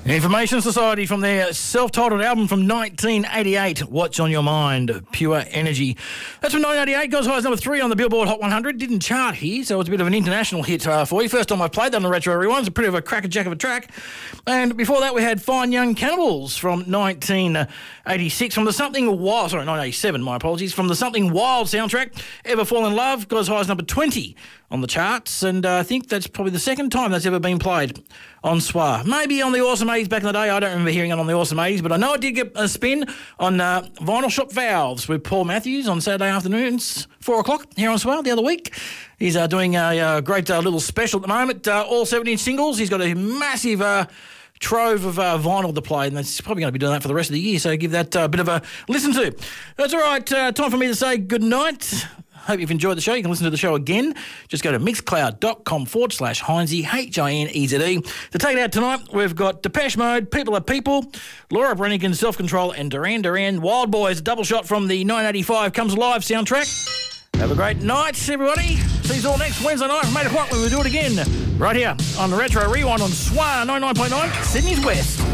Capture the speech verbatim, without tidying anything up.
Information Society from their self-titled album from nineteen eighty-eight, What's on Your Mind, Pure Energy. That's from nineteen eighty-eight, goes high as number three on the Billboard Hot one hundred. Didn't chart here, so it's a bit of an international hit uh, for you. First time I played that on the Retro Rewind. It's a pretty of a crackerjack of a track. And before that we had Fine Young Cannibals from nineteen eighty-six, from the Something Wild, sorry, nineteen eighty-seven, my apologies, from the Something Wild soundtrack. Ever Fall in Love goes high as number twenty on the charts, and uh, I think that's probably the second time that's ever been played on S W A. Maybe on the Awesome eighties back in the day. I don't remember hearing it on the Awesome eighties, but I know it did get a spin on uh, Vinyl Shop Valves with Paul Matthews on Saturday afternoons, four o'clock here on S W A the other week. He's uh, doing a uh, great uh, little special at the moment, uh, all seven-inch singles. He's got a massive uh, trove of uh, vinyl to play, and that's probably going to be doing that for the rest of the year, so give that a uh, bit of a listen to. That's all right. Uh, time for me to say good night. Hope you've enjoyed the show. You can listen to the show again. Just go to mixcloud.com forward slash Heinze, H I N E Z E. To take it out tonight, we've got Depeche Mode, People Are People, Laura Branigan, Self Control, and Duran Duran. Wild Boys, a double shot from the nineteen eighty-five Comes Alive soundtrack. Have a great night, everybody. See you all next Wednesday night from eight o'clock when we do it again. Right here on the Retro Rewind on S W A ninety-nine point nine, Sydney's West.